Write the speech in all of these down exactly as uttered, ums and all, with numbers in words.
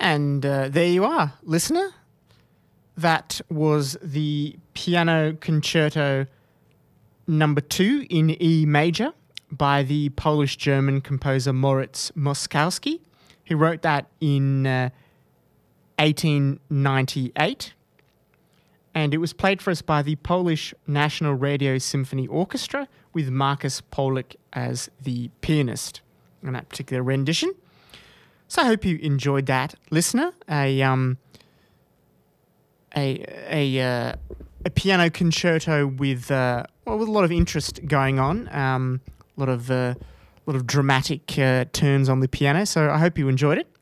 And uh, there you are, listener. That was the Piano Concerto number two in E major by the Polish-German composer Moritz Moszkowski. He wrote that in uh, eighteen ninety-eight. And it was played for us by the Polish National Radio Symphony Orchestra with Markus Paulik as the pianist in that particular rendition. So I hope you enjoyed that, listener. A um, a a uh, a piano concerto with uh, well, with a lot of interest going on, um, a lot of uh, a lot of dramatic uh, turns on the piano. So I hope you enjoyed it.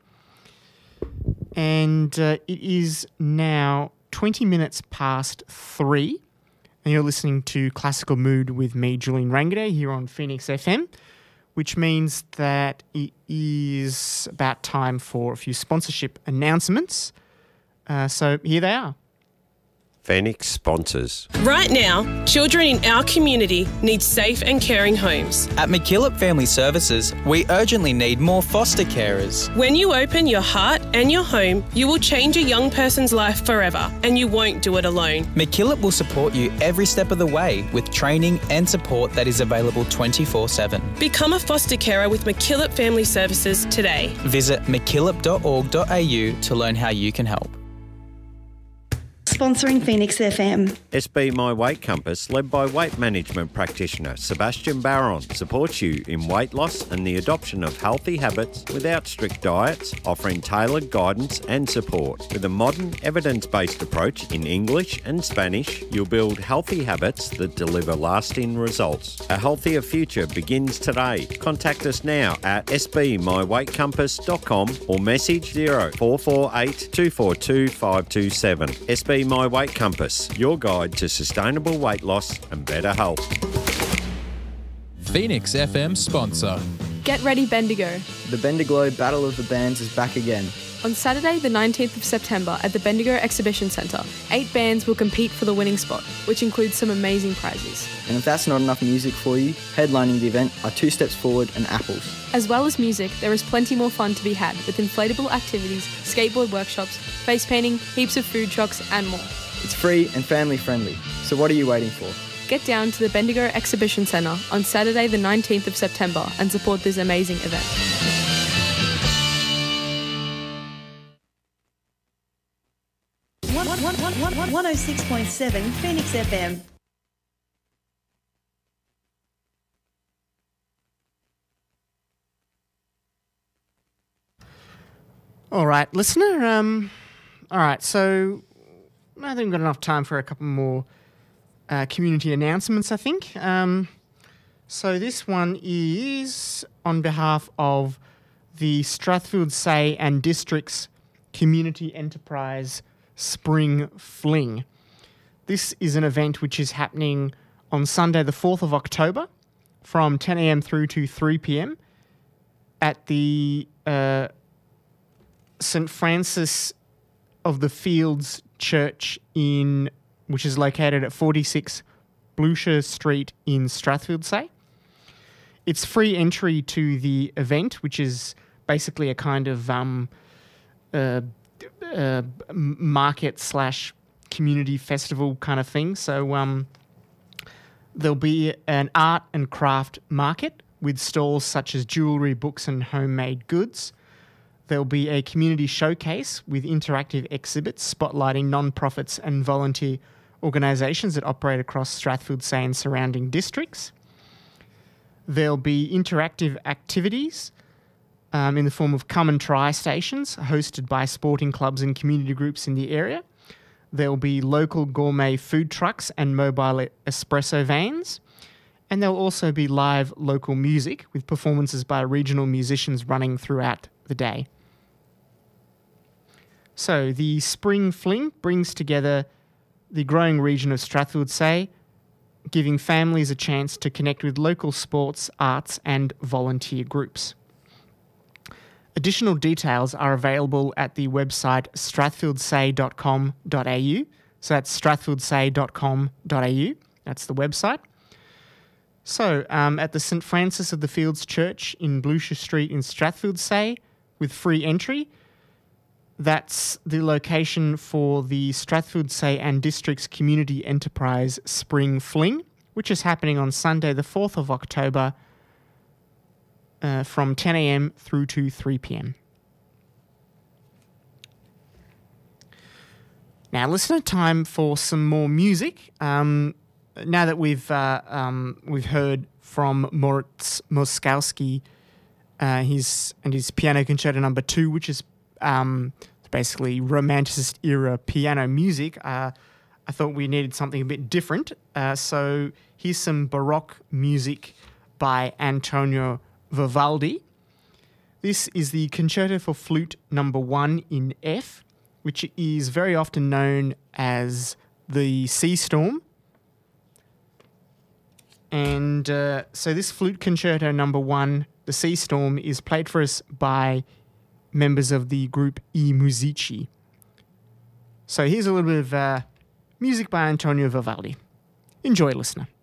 And uh, it is now twenty minutes past three, and you're listening to Classical Mood with me, Julian Rangaday, here on Phoenix F M, which means that it is about time for a few sponsorship announcements. Uh, so here they are. Phoenix sponsors. Right now, children in our community need safe and caring homes. At McKillop Family Services, we urgently need more foster carers. When you open your heart and your home, you will change a young person's life forever, and you won't do it alone. McKillop will support you every step of the way with training and support that is available twenty-four seven. Become a foster carer with McKillop Family Services today. Visit mckillop dot org dot a u to learn how you can help. Sponsoring Phoenix F M. S B My Weight Compass, led by weight management practitioner Sebastian Barron, supports you in weight loss and the adoption of healthy habits without strict diets, offering tailored guidance and support. With a modern, evidence-based approach in English and Spanish, you'll build healthy habits that deliver lasting results. A healthier future begins today. Contact us now at s b my weight compass dot com or message zero four four eight two four two five two seven. S B My Weight Compass, your guide to sustainable weight loss and better health. Phoenix F M sponsor. Get ready, Bendigo. The Bendigo Battle of the Bands is back again. On Saturday, the nineteenth of September at the Bendigo Exhibition Centre, eight bands will compete for the winning spot, which includes some amazing prizes. And if that's not enough music for you, headlining the event are Two Steps Forward and Apples. As well as music, there is plenty more fun to be had with inflatable activities, skateboard workshops, face painting, heaps of food trucks and more. It's free and family friendly, so what are you waiting for? Get down to the Bendigo Exhibition Centre on Saturday the nineteenth of September and support this amazing event. one oh six point seven Phoenix F M. All right, listener. Um, all right, so I think we've got enough time for a couple more uh, community announcements, I think. Um, so this one is on behalf of the Strathfield Say and Districts Community Enterprise Spring Fling. This is an event which is happening on Sunday the fourth of October from ten a m through to three p m at the uh, Saint Francis of the Fields Church, in which is located at forty-six Blucher Street in Strathfield Say. It's free entry to the event, which is basically a kind of um, uh, uh, market slash community festival kind of thing. So um, there'll be an art and craft market with stalls such as jewellery, books and homemade goods. There'll be a community showcase with interactive exhibits spotlighting non-profits and volunteer organisations that operate across Strathfield Say and surrounding districts. There'll be interactive activities um, in the form of come and try stations hosted by sporting clubs and community groups in the area. There'll be local gourmet food trucks and mobile espresso vans. And there'll also be live local music with performances by regional musicians running throughout the day. So the Spring Fling brings together the growing region of Strathfield Say, giving families a chance to connect with local sports, arts and volunteer groups. Additional details are available at the website strathfield say dot com dot a u. So that's strathfield say dot com dot a u. That's the website. So um, at the Saint Francis of the Fields Church in Blucher Street in Strathfield Say, with free entry, That's the location for the Strathfieldsay and Districts Community Enterprise Spring Fling, which is happening on Sunday the fourth of October uh, from ten a.m. through to three p.m. Now, listener time for some more music. Um, now that we've uh, um, we've heard from Moritz Moskowski, uh, his and his Piano Concerto Number Two, which is um, basically Romanticist era piano music. Uh, I thought we needed something a bit different, uh, so here's some Baroque music by Antonio Vivaldi. This is the Concerto for Flute Number One in F, which is very often known as the Sea Storm. And uh, so this Flute Concerto Number One, the Sea Storm, is played for us by members of the group I Musici. So here's a little bit of uh, music by Antonio Vivaldi. Enjoy, listener.